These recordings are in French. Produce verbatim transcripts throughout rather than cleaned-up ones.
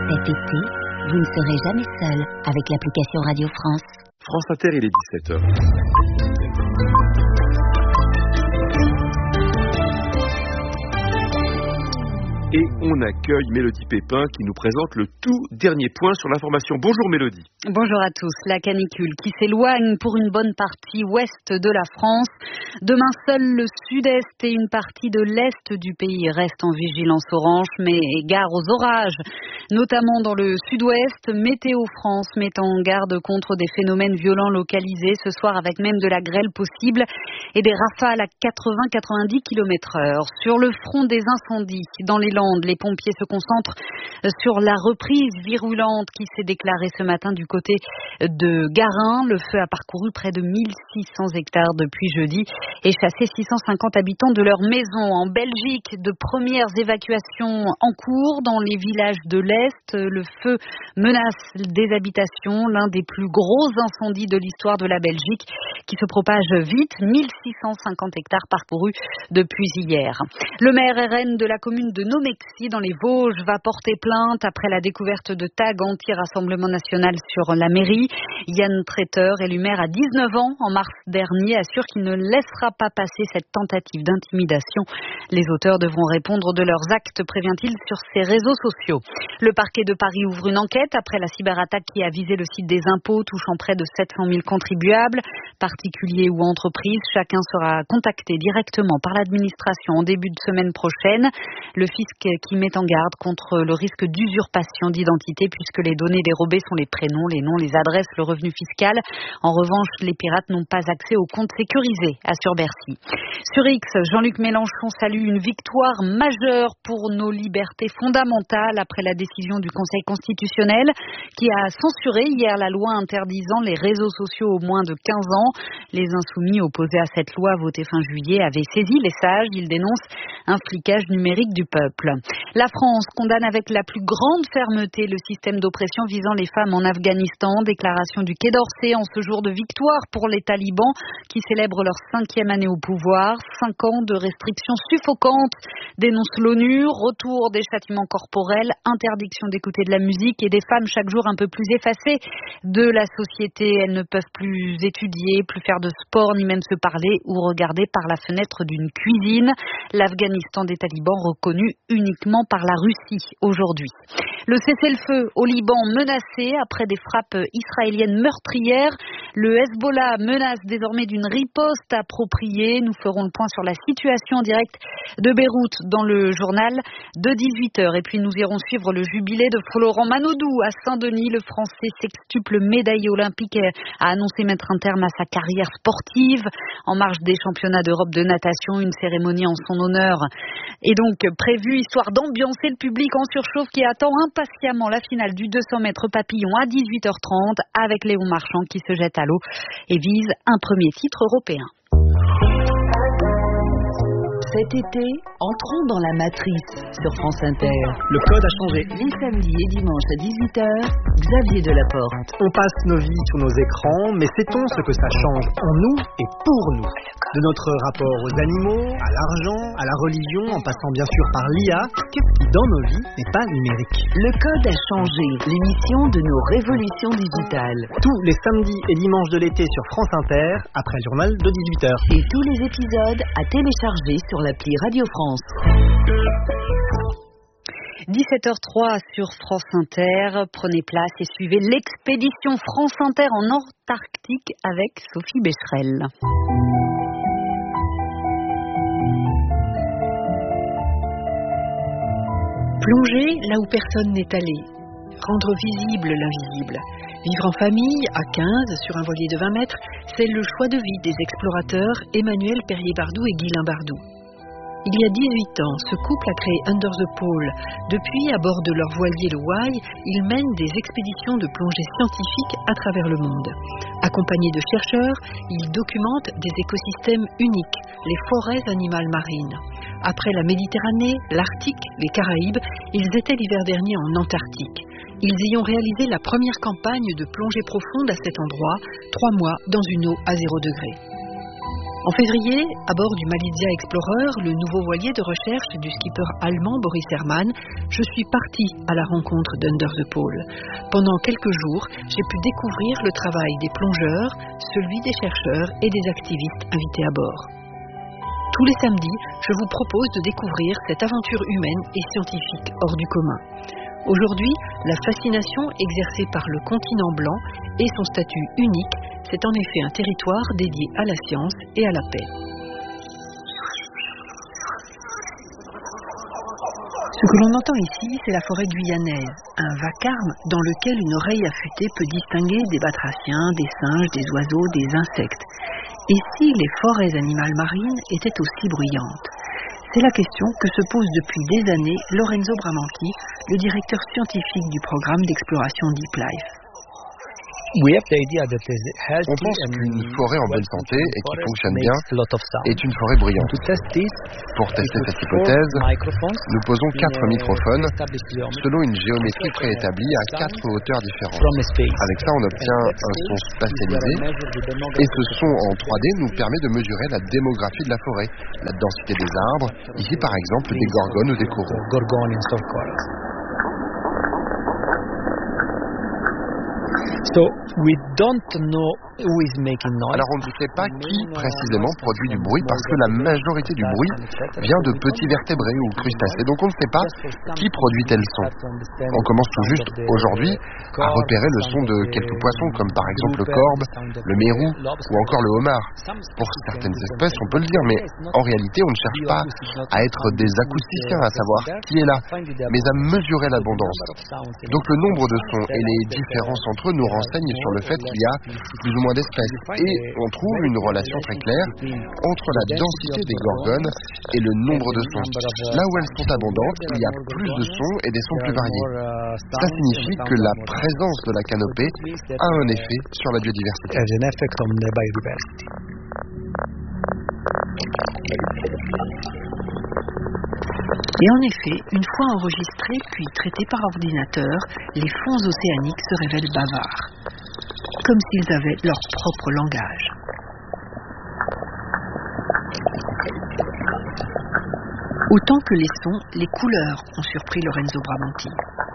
Cet été, vous ne serez jamais seul avec l'application Radio France. France Inter, il est dix-sept heures. Et on accueille Mélodie Pépin qui nous présente le tout dernier point sur l'information. Bonjour Mélodie. Bonjour à tous. La canicule qui s'éloigne pour une bonne partie ouest de la France. Demain, seul le sud-est et une partie de l'est du pays restent en vigilance orange, mais gare aux orages, notamment dans le sud-ouest. Météo France met en garde contre des phénomènes violents localisés ce soir avec même de la grêle possible et des rafales à quatre-vingts à quatre-vingt-dix kilomètres heure. Sur le front des incendies, dans les Landes, les pompiers se concentrent sur la reprise virulente qui s'est déclarée ce matin du côté de Garin. Le feu a parcouru près de mille six cents hectares depuis jeudi et chassé six cent cinquante habitants de leur maison. En Belgique, de premières évacuations en cours dans les villages de l'Est. Le feu menace des habitations, l'un des plus gros incendies de l'histoire de la Belgique qui se propage vite. mille six cent cinquante hectares parcourus depuis hier. Le maire R N de la commune de Nomexy dans les Vosges va porter plainte après la découverte de tags anti-Rassemblement national sur la mairie. Yann Traiteur, élu maire à dix-neuf ans en mars dernier, assure qu'il ne laissera pas passer cette tentative d'intimidation. Les auteurs devront répondre de leurs actes, prévient-il sur ses réseaux sociaux. Le parquet de Paris ouvre une enquête après la cyberattaque qui a visé le site des impôts, touchant près de sept cent mille contribuables, particuliers ou entreprises. Chacun sera contacté directement par l'administration en début de semaine prochaine. Le fisc qui met en garde contre le risque d'usurpation d'identité puisque les données dérobées sont les prénoms, les noms, les adresses, le revenu fiscal. En revanche, les pirates n'ont pas accès aux comptes sécurisés, assure Bercy. Sur X, Jean-Luc Mélenchon salue une victoire majeure pour nos libertés fondamentales après la décision du Conseil constitutionnel qui a censuré hier la loi interdisant les réseaux sociaux aux moins de quinze ans. Les insoumis opposés à cette loi votée fin juillet avaient saisi les sages. Ils dénoncent un flicage numérique du peuple. La France condamne avec la plus grande fermeté le système d'oppression visant les femmes en Afghanistan. Déclaration du Quai d'Orsay en ce jour de victoire pour les talibans qui célèbrent leur cinquième année au pouvoir. Cinq ans de restrictions suffocantes, dénonce l'ONU. Retour des châtiments corporels, interdiction d'écouter de la musique et des femmes chaque jour un peu plus effacées de la société. Elles ne peuvent plus étudier, plus faire de sport, ni même se parler ou regarder par la fenêtre d'une cuisine. L'Afghanistan des talibans reconnu uniquement par la Russie aujourd'hui. Le cessez-le-feu au Liban menacé après des frappes israéliennes meurtrières. Le Hezbollah menace désormais d'une riposte appropriée. Nous ferons le point sur la situation en direct de Beyrouth dans le journal de dix-huit heures. Et puis nous irons suivre le jubilé de Florent Manodou à Saint-Denis. Le Français sextuple médaillé olympique a annoncé mettre un terme à sa carrière sportive. En marge des championnats d'Europe de natation, une cérémonie en son honneur est donc prévue, histoire d'ambiancer le public en surchauffe qui attend impatiemment la finale du deux cents mètres papillon à dix-huit heures trente avec Léon Marchand qui se jette à l'eau et vise un premier titre européen. Cet été, entrons dans la matrice sur France Inter. Le code a changé. Les samedis et dimanches à dix-huit heures, Xavier Delaporte. On passe nos vies sur nos écrans, mais sait-on ce que ça change en nous et pour nous? De notre rapport aux animaux, à l'argent, à la religion, en passant bien sûr par l'I A, qu'est-ce qui dans nos vies n'est pas numérique? Le code a changé, l'émission de nos révolutions digitales. Tous les samedis et dimanches de l'été sur France Inter, après le journal de dix-huit heures. Et tous les épisodes à télécharger sur l'appli Radio France. dix-sept heures trois sur France Inter. Prenez place et suivez l'expédition France Inter en Antarctique avec Sophie Becherel. Plonger là où personne n'est allé. Rendre visible l'invisible. Vivre en famille, à quinze, sur un voilier de vingt mètres, c'est le choix de vie des explorateurs Emmanuel Perrier-Bardou et Guylain Bardou. Il y a dix-huit ans, ce couple a créé Under the Pole. Depuis, à bord de leur voilier le Wai, ils mènent des expéditions de plongée scientifique à travers le monde. Accompagnés de chercheurs, ils documentent des écosystèmes uniques, les forêts animales marines. Après la Méditerranée, l'Arctique, les Caraïbes, ils étaient l'hiver dernier en Antarctique. Ils y ont réalisé la première campagne de plongée profonde à cet endroit, trois mois dans une eau à zéro degré. En février, à bord du Malizia Explorer, le nouveau voilier de recherche du skipper allemand Boris Herrmann, je suis partie à la rencontre d'Under the Pole. Pendant quelques jours, j'ai pu découvrir le travail des plongeurs, celui des chercheurs et des activistes invités à bord. Tous les samedis, je vous propose de découvrir cette aventure humaine et scientifique hors du commun. Aujourd'hui, la fascination exercée par le continent blanc et son statut unique, c'est en effet un territoire dédié à la science et à la paix. Ce que l'on entend ici, c'est la forêt guyanaise, un vacarme dans lequel une oreille affûtée peut distinguer des batraciens, des singes, des oiseaux, des insectes. Et si les forêts animales marines étaient aussi bruyantes ? C'est la question que se pose depuis des années Lorenzo Bramanti, le directeur scientifique du programme d'exploration Deep Life. On pense qu'une forêt en bonne santé et qui fonctionne bien est une forêt bruyante. Pour tester cette hypothèse, nous posons quatre microphones selon une géométrie préétablie à quatre hauteurs différentes. Avec ça, on obtient un son spatialisé et ce son en trois D nous permet de mesurer la démographie de la forêt, la densité des arbres, ici par exemple des gorgones ou des coraux. So we don't know who is making noise. Alors on ne sait pas qui précisément produit du bruit parce que la majorité du bruit vient de petits vertébrés ou crustacés. Donc on ne sait pas qui produit tel son. On commence tout juste aujourd'hui à repérer le son de quelques poissons comme par exemple le corbe, le mérou ou encore le homard. Pour certaines espèces on peut le dire, mais en réalité on ne cherche pas à être des acousticiens, à savoir qui est là, mais à mesurer l'abondance. Donc le nombre de sons et les différences entre eux nous renseignent sur le fait qu'il y a plus ou moins d'espèces. Et on trouve une relation très claire entre la densité des gorgones et le nombre de sons. Là où elles sont abondantes, il y a plus de sons et des sons plus variés. Ça signifie que la présence de la canopée a un effet sur la biodiversité. Et en effet, une fois enregistrés puis traités par ordinateur, les fonds océaniques se révèlent bavards, comme s'ils avaient leur propre langage. Autant que les sons, les couleurs ont surpris Lorenzo Bramanti.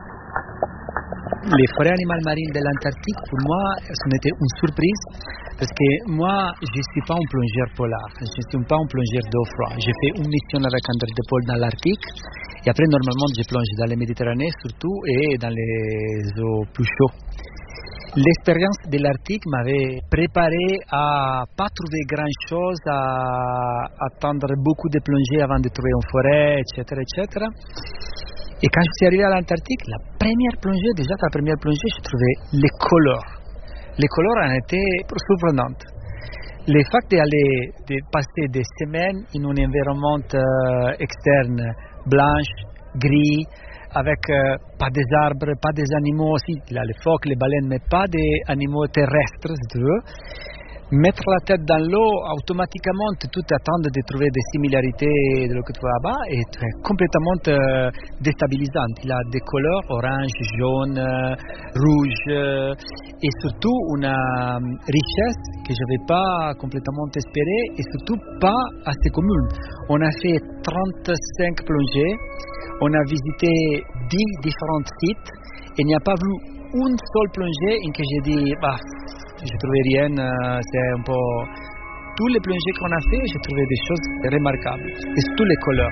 Les forêts animales marines de l'Antarctique, pour moi, c'en était une surprise parce que moi, je ne suis pas un plongeur polaire, je ne suis pas un plongeur d'eau froide. J'ai fait une mission avec Under the Pole dans l'Arctique et après, normalement, je plonge dans la Méditerranée surtout et dans les eaux plus chaudes. L'expérience de l'Arctique m'avait préparé à ne pas trouver grand-chose, à attendre beaucoup de plongées avant de trouver une forêt, et cetera, et cetera. Et quand je suis arrivé à l'Antarctique, la première plongée, déjà la première plongée, j'ai trouvé les couleurs. Les couleurs ont été surprenantes. Le fait d'aller, de passer des semaines dans un environnement euh, externe, blanche, gris, avec euh, pas des arbres, pas des animaux aussi, là, les phoques, les baleines, mais pas des animaux terrestres, si tu veux. Mettre la tête dans l'eau, automatiquement, tout attend de trouver des similarités de ce que tu vois là-bas et c'est complètement euh, déstabilisant. Il a des couleurs orange, jaune, euh, rouge euh, et surtout une euh, richesse que je n'avais pas complètement espérée et surtout pas assez commune. On a fait trente-cinq plongées, on a visité dix différents sites et il n'y a pas vu une seule plongée en que j'ai dit bah, je ne trouvais rien, euh, c'est un peu... Tous les plongées qu'on a fait, j'ai trouvé des choses remarquables. Et tous les couleurs.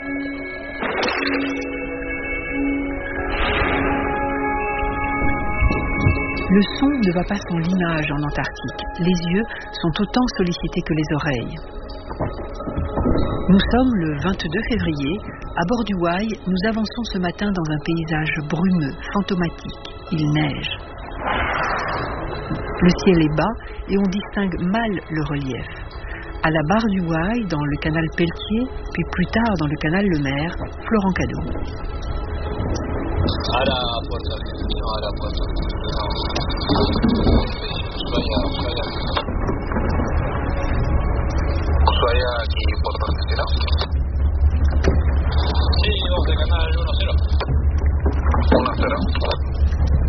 Le son ne va pas sans l'image en Antarctique. Les yeux sont autant sollicités que les oreilles. Nous sommes le vingt-deux février. À bord du Wai, nous avançons ce matin dans un paysage brumeux, fantomatique. Il neige. Le ciel est bas et on distingue mal le relief. À la barre du Wai, dans le canal Pelletier, puis plus tard dans le canal Le Maire, Florent Cadeau.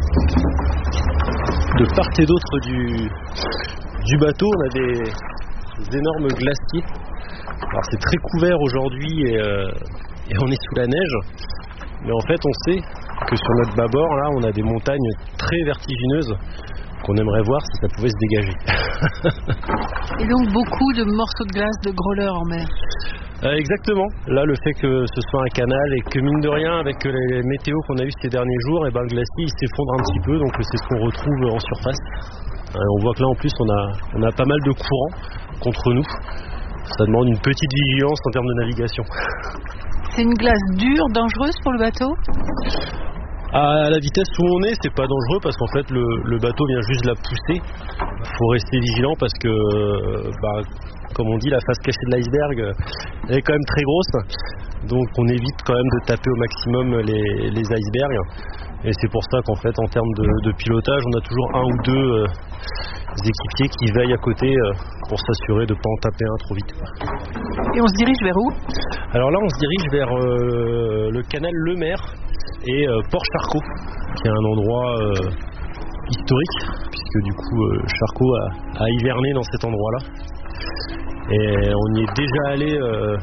De part et d'autre du, du bateau, on a des, des énormes glaciers. Alors c'est très couvert aujourd'hui et, euh, et on est sous la neige, mais en fait on sait que sur notre bâbord là on a des montagnes très vertigineuses qu'on aimerait voir si ça pouvait se dégager. Et donc beaucoup de morceaux de glace, de grôleurs en mer. Euh, exactement. Là, le fait que ce soit un canal et que mine de rien, avec les météos qu'on a eu ces derniers jours, et ben, le glacier il s'effondre un petit peu, donc c'est ce qu'on retrouve en surface. Euh, on voit que là en plus on a, on a pas mal de courants contre nous. Ça demande une petite vigilance en termes de navigation. C'est une glace dure, dangereuse pour le bateau ? À la vitesse où on est, c'est pas dangereux parce qu'en fait le, le bateau vient juste la pousser. Il faut rester vigilant parce que, bah, comme on dit, la face cachée de l'iceberg elle est quand même très grosse. Donc on évite quand même de taper au maximum les, les icebergs. Et c'est pour ça qu'en fait, en termes de, de pilotage, on a toujours un ou deux euh, équipiers qui veillent à côté euh, pour s'assurer de ne pas en taper un trop vite. Et on se dirige vers où ? Alors là, on se dirige vers euh, le canal Le Maire et euh, Port Charcot, qui est un endroit euh, historique, puisque du coup, euh, Charcot a, a hiverné dans cet endroit-là. Et on y est déjà allé euh,